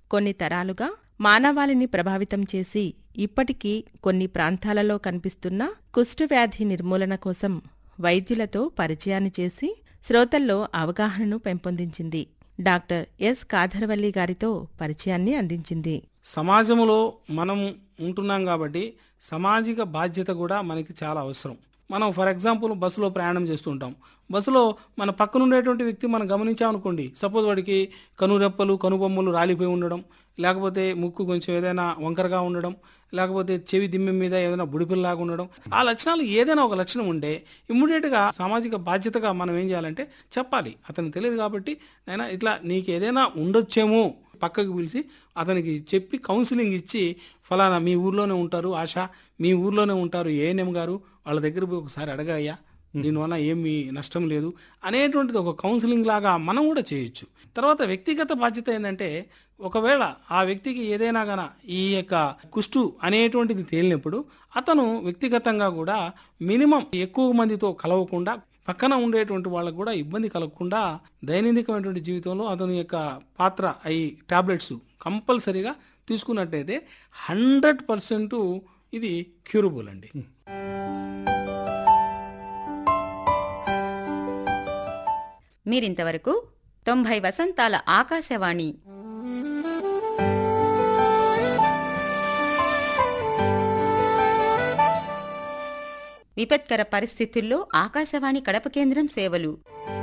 కొన్ని తరాలుగా మానవాళిని ప్రభావితం చేసి ఇప్పటికీ కొన్ని ప్రాంతాలలో కనిపిస్తున్న కుష్ఠవ్యాధి నిర్మూలన కోసం వైద్యులతో పరిచయాన్ని చేసి శ్రోతల్లో అవగాహనను పెంపొందించింది. డాక్టర్ ఎస్ కాదర్వల్లి గారితో పరిచయాన్ని అందించింది. సమాజంలో మనం ఉంటున్నాం కాబట్టి సామాజిక బాధ్యత కూడా మనకి చాలా అవసరం. మనం ఫర్ ఎగ్జాంపుల్ బస్సులో ప్రయాణం చేస్తుంటాం. బస్సులో మన పక్కన ఉండేటువంటి వ్యక్తి మనం గమనించామనుకోండి, సపోజ్ వాడికి కనురెప్పలు కనుబొమ్మలు రాలిపోయి ఉండడం, లేకపోతే ముక్కు కొంచెం ఏదైనా వంకరగా ఉండడం, లేకపోతే చెవి దిమ్మె మీద ఏదైనా బుడిపిల్లాగా ఉండడం, ఆ లక్షణాలు ఏదైనా ఒక లక్షణం ఉంటే ఇమ్మీడియట్గా సామాజిక బాధ్యతగా మనం ఏం చేయాలంటే చెప్పాలి. అతనికి తెలియదు కాబట్టి నైనా ఇట్లా నీకు ఏదైనా ఉండొచ్చేమో పక్కకు పిలిచి అతనికి చెప్పి కౌన్సిలింగ్ ఇచ్చి, ఫలానా మీ ఊర్లోనే ఉంటారు ఆశ, మీ ఊర్లోనే ఉంటారు ఏఎన్ఎం గారు, వాళ్ళ దగ్గర పోయి ఒకసారి అడగాయ్యా, దీనివల్ల ఏమీ నష్టం లేదు అనేటువంటిది ఒక కౌన్సిలింగ్ లాగా మనం కూడా చేయొచ్చు. తర్వాత వ్యక్తిగత బాధ్యత ఏంటంటే, ఒకవేళ ఆ వ్యక్తికి ఏదైనా గన ఈ యొక్క కుష్టు అనేటువంటిది తేలినప్పుడు అతను వ్యక్తిగతంగా కూడా మినిమం ఎక్కువ మందితో కలవకుండా, పక్కన ఉండేటువంటి వాళ్ళకు కూడా ఇబ్బంది కలగకుండా దైనందికమైనటువంటి జీవితంలో అతని యొక్క పాత్ర ఈ టాబ్లెట్స్ కంపల్సరీగా తీసుకున్నట్టయితే 100% ఇది క్యూరబుల్ అండి. మీరింతవరకు 90 వసంతాల ఆకాశవాణి విపత్కర పరిస్థితుల్లో ఆకాశవాణి కడప కేంద్రం సేవలు